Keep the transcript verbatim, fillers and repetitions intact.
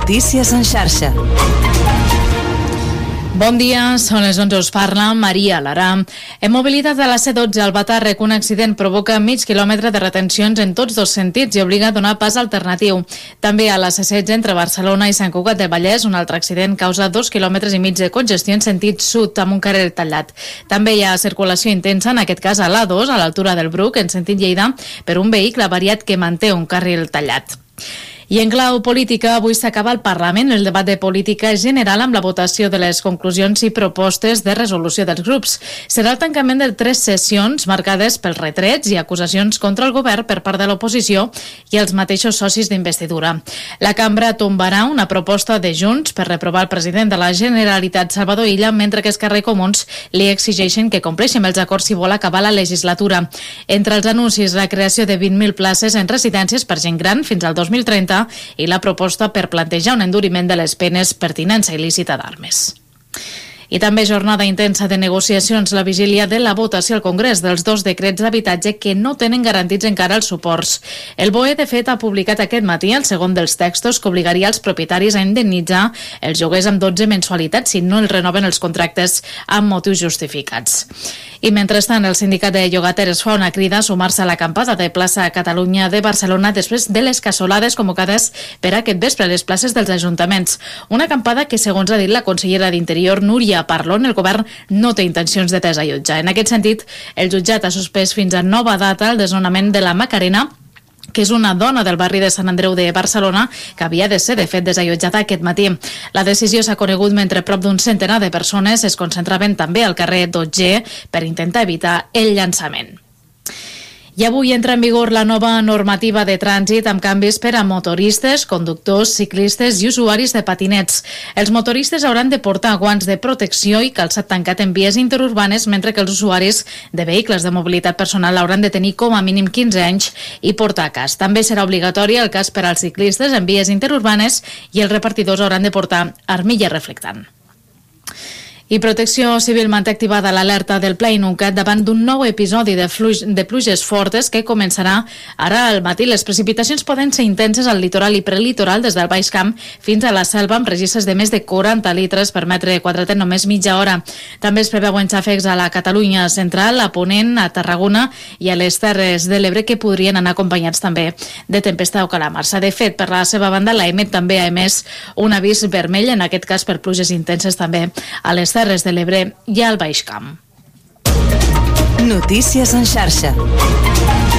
Notícies en xarxa. Bon dia, són les onze, us parla Maria Lara. En mobilitat de la C dotze al Batàrrec, un accident provoca mig quilòmetre de retencions en tots dos sentits i obliga a donar pas alternatiu. També a la C setze entre Barcelona i Sant Cugat del Vallès, un altre accident causa dos quilòmetres i mig de congestió en sentit sud amb un carrer tallat. També hi ha circulació intensa, en aquest cas a l'A dos, a l'altura del Bruc, en sentit Lleida, per un vehicle variat que manté un carril tallat. I en clau política, avui s'acaba al Parlament el debat de política general amb la votació de les conclusions i propostes de resolució dels grups. Serà el tancament de tres sessions marcades pels retrets i acusacions contra el govern per part de l'oposició i els mateixos socis d'investidura. La cambra tombarà una proposta de Junts per reprovar el president de la Generalitat, Salvador Illa, mentre que Esquerra i Comuns li exigeixen que compleixi amb els acords si vol acabar la legislatura. Entre els anuncis, la creació de vint mil places en residències per gent gran fins al dos mil trenta i la proposta per plantejar un enduriment de les penes per tinença il·lícita d'armes. I també jornada intensa de negociacions la vigília de la votació al Congrés dels dos decrets d'habitatge que no tenen garantits encara els suports. El B O E, de fet, ha publicat aquest matí el segon dels textos que obligaria els propietaris a indemnitzar els lloguers amb dotze mensualitats si no els renoven els contractes amb motius justificats. I mentrestant, el sindicat de llogateres fa una crida a sumar-se a l'acampada de plaça Catalunya de Barcelona després de les cassolades convocades per aquest vespre a les places dels ajuntaments. Una acampada que, segons ha dit la consellera d'Interior, Núria Parlon, el govern no té intencions de desallotjar. En aquest sentit, el jutjat ha suspès fins a nova data el desnonament de la Macarena, que és una dona del barri de Sant Andreu de Barcelona que havia de ser, de fet, desallotjada aquest matí. La decisió s'ha conegut mentre prop d'un centenar de persones es concentraven també al carrer Dotger per intentar evitar el llançament. I avui entra en vigor la nova normativa de trànsit amb canvis per a motoristes, conductors, ciclistes i usuaris de patinets. Els motoristes hauran de portar guants de protecció i calçat tancat en vies interurbanes, mentre que els usuaris de vehicles de mobilitat personal hauran de tenir com a mínim quinze anys i portar casc. També serà obligatori el cas per als ciclistes en vies interurbanes i els repartidors hauran de portar armilla reflectant. I Protecció Civil manté activada l'alerta del Pla Inuncat davant d'un nou episodi de, fluix, de pluges fortes que començarà ara al matí. Les precipitacions poden ser intenses al litoral i prelitoral des del Baix Camp fins a la Selva amb registres de més de quaranta litres per metre quadrat en només mitja hora. També es preveuen xàfecs a la Catalunya central, a Ponent, a Tarragona i a les Terres de l'Ebre que podrien anar acompanyats també de tempesta o calamarsa. De fet, per la seva banda, l'A E M E T també ha emès un avís vermell, en aquest cas per pluges intenses també a les Terres de l'Ebre i al Baix Camp. Notícies en xarxa.